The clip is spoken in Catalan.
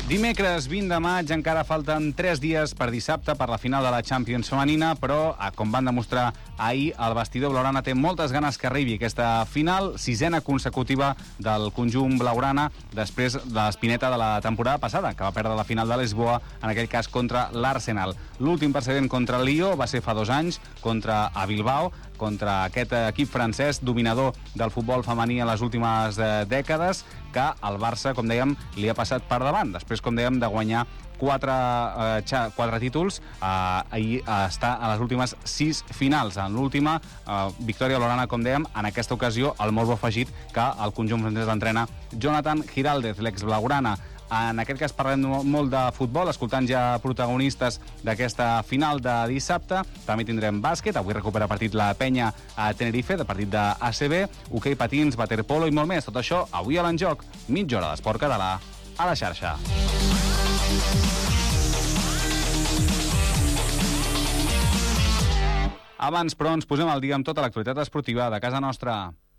Dimecres 20 de maig, encara falten 3 dies per dissabte per la final de la Champions femenina, però, com van demostrar ahir, el vestidor blaugrana té moltes ganes que arribi aquesta final, 6ena consecutiva del conjunt blaugrana, després de l'espineta de la temporada passada, que va perdre la final de Lisboa, en aquell cas contra l'Arsenal. L'últim precedent contra el Lió va ser fa 2 anys, contra a Bilbao, contra aquest equip francès dominador del futbol femení en les últimes dècades, que al Barça, com dèiem, li ha passat per davant. Després, com dèiem, de guanyar 4 títols, ahir està a les últimes 6 finals. En l'última, victòria blaugrana, com dèiem, en aquesta ocasió, el molt bo afegit que el conjunt francès l'entrena Jonathan Giraldez, l'ex-blaugrana. En aquest cas parlem molt de futbol, escoltant ja protagonistes d'aquesta final de dissabte. També tindrem bàsquet, avui recupera partit la Penya a Tenerife, de partit d'ACB, hoquei patins, waterpolo i molt més. Tot això avui a l'Enjoc, mitja hora d'esport català a la xarxa. Abans, però, ens posem al dia amb tota l'actualitat esportiva de casa nostra.